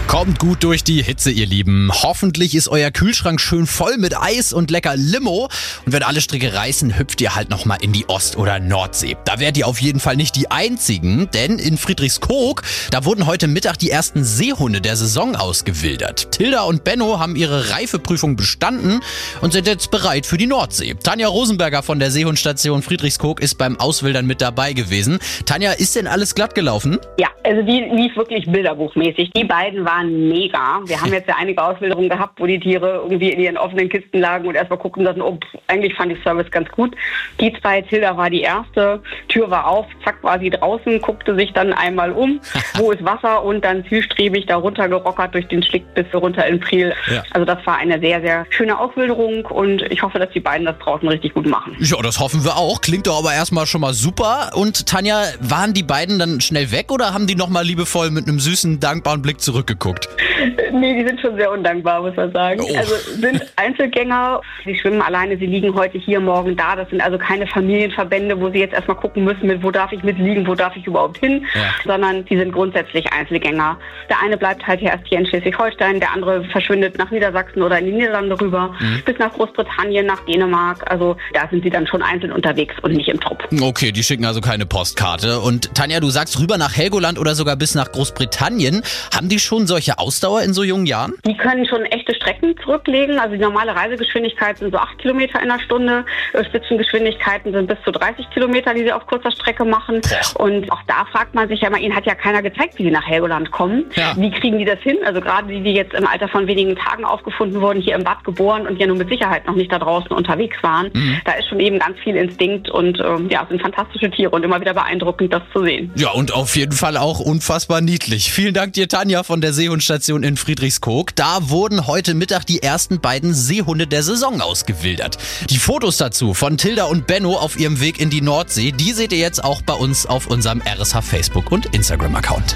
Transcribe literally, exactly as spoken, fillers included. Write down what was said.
Kommt gut durch die Hitze, ihr Lieben. Hoffentlich ist euer Kühlschrank schön voll mit Eis und lecker Limo. Und wenn alle Stricke reißen, hüpft ihr halt nochmal in die Ost- oder Nordsee. Da wärt ihr auf jeden Fall nicht die Einzigen, denn in Friedrichskoog, da wurden heute Mittag die ersten Seehunde der Saison ausgewildert. Tilda und Benno haben ihre Reifeprüfung bestanden und sind jetzt bereit für die Nordsee. Tanja Rosenberger von der Seehundstation Friedrichskoog ist beim Auswildern mit dabei gewesen. Tanja, ist denn alles glatt gelaufen? Ja, also die lief wirklich bilderbuchmäßig. Die beiden waren mega. Wir haben jetzt ja einige Auswilderungen gehabt, wo die Tiere irgendwie in ihren offenen Kisten lagen und erstmal guckten und sagten, oh, pff, eigentlich fand ich Service ganz gut. Die zwei, Tilda war die erste, Tür war auf, zack war sie draußen, guckte sich dann einmal um, wo ist Wasser und dann zielstrebig da runtergerockert durch den Schlick bis runter in Priel. Ja. Also das war eine sehr, sehr schöne Auswilderung und ich hoffe, dass die beiden das draußen richtig gut machen. Ja, das hoffen wir auch. Klingt doch aber erstmal schon mal super. Und Tanja, waren die beiden dann schnell weg oder haben die nochmal liebevoll mit einem süßen, dankbaren Blick zurückgeguckt? Nee, die sind schon sehr undankbar, muss man sagen. Oh. Also sind Einzelgänger, sie schwimmen alleine, sie liegen heute hier, morgen da. Das sind also keine Familienverbände, wo sie jetzt erstmal gucken müssen, mit wo darf ich mitliegen, wo darf ich überhaupt hin, ja. Sondern die sind grundsätzlich Einzelgänger. Der eine bleibt halt hier erst hier in Schleswig-Holstein, der andere verschwindet nach Niedersachsen oder in die Niederlande rüber, mhm. bis nach Großbritannien, nach Dänemark. Also da sind sie dann schon einzeln unterwegs und nicht im Trupp. Okay, die schicken also keine Postkarte. Und Tanja, du sagst rüber nach Helgoland oder sogar bis nach Großbritannien. Haben die schon solche Ausdauer in so jungen Jahren? Die können schon echte Strecken zurücklegen. Also die normale Reisegeschwindigkeit sind so acht Kilometer in der Stunde. Spitzengeschwindigkeiten sind bis zu dreißig Kilometer, die sie auf kurzer Strecke machen. Boah. Und auch da fragt man sich ja mal, ihnen hat ja keiner gezeigt, wie sie nach Helgoland kommen. Ja. Wie kriegen die das hin? Also gerade die, die jetzt im Alter von wenigen Tagen aufgefunden wurden, hier im Bad geboren und ja nur mit Sicherheit noch nicht da draußen unterwegs waren. Mhm. Da ist schon eben ganz viel Instinkt und ähm, ja, sind fantastische Tiere und immer wieder beeindruckend, das zu sehen. Ja, und auf jeden Fall auch unfassbar niedlich. Vielen Dank dir, Tanja, von der Seehundstation in Friedrichskoog. Da wurden heute Mittag die ersten beiden Seehunde der Saison ausgewildert. Die Fotos dazu von Tilda und Benno auf ihrem Weg in die Nordsee, die seht ihr jetzt auch bei uns auf unserem R S H Facebook- und Instagram-Account.